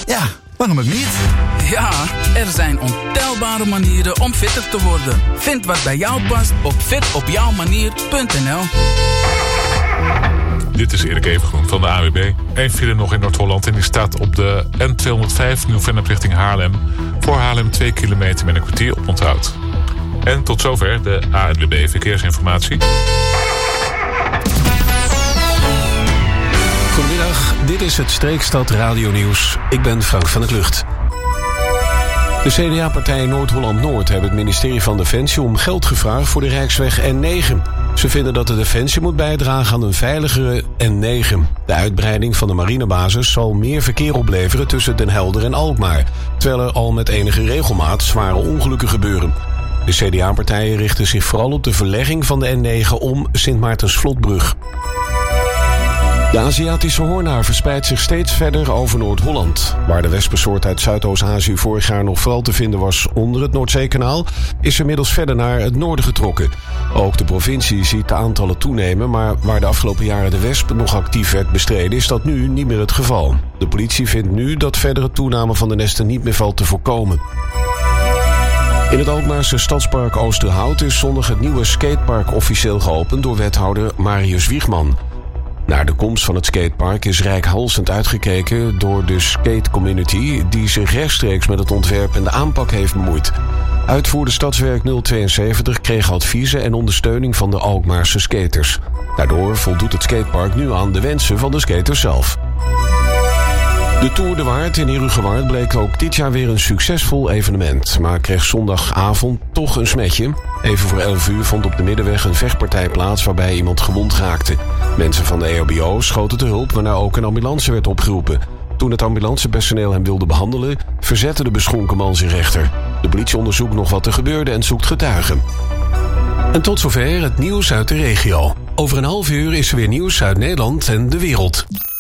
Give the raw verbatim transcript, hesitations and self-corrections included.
Ja, waarom ook niet? Ja, er zijn ontelbare manieren om fitter te worden. Vind wat bij jou past op fit op jouw manier punt n l. Dit is Erik Evengroen van de A W B. Eén file nog in Noord-Holland en die staat op de N tweehonderdvijf Nieuw-Vennep richting Haarlem. Voor Haarlem twee kilometer met een kwartier op onthoud. En tot zover de A N W B Verkeersinformatie. Goedemiddag, dit is het Streekstad Radio Nieuws. Ik ben Frank van der Klucht. De C D A-partij Noord-Holland-Noord hebben het ministerie van Defensie om geld gevraagd voor de Rijksweg N negen. Ze vinden dat de Defensie moet bijdragen aan een veiligere N negen. De uitbreiding van de marinebasis zal meer verkeer opleveren tussen Den Helder en Alkmaar, terwijl er al met enige regelmaat zware ongelukken gebeuren. De C D A-partijen richten zich vooral op de verlegging van de N negen om Sint Maartensvlotbrug. De Aziatische hoornaar verspreidt zich steeds verder over Noord-Holland. Waar de wespensoort uit Zuidoost-Azië vorig jaar nog vooral te vinden was onder het Noordzeekanaal, is inmiddels verder naar het noorden getrokken. Ook de provincie ziet de aantallen toenemen, maar waar de afgelopen jaren de wesp nog actief werd bestreden, is dat nu niet meer het geval. De politie vindt nu dat verdere toename van de nesten niet meer valt te voorkomen. In het Alkmaarse stadspark Oosterhout is zondag het nieuwe skatepark officieel geopend door wethouder Marius Wiegman. Naar de komst van het skatepark is reikhalzend uitgekeken door de skate community, die zich rechtstreeks met het ontwerp en de aanpak heeft bemoeid. Uitvoerder Stadswerk nul tweeënzeventig kreeg adviezen en ondersteuning van de Alkmaarse skaters. Daardoor voldoet het skatepark nu aan de wensen van de skaters zelf. De Tour de Waard in Herugewaard bleek ook dit jaar weer een succesvol evenement, maar kreeg zondagavond toch een smetje. Even voor elf uur vond op de Middenweg een vechtpartij plaats waarbij iemand gewond raakte. Mensen van de E H B O schoten te hulp, waarna ook een ambulance werd opgeroepen. Toen het ambulancepersoneel hem wilde behandelen, verzette de beschonken man zich rechter. De politie onderzoekt nog wat er gebeurde en zoekt getuigen. En tot zover het nieuws uit de regio. Over een half uur is er weer nieuws uit Nederland en de wereld.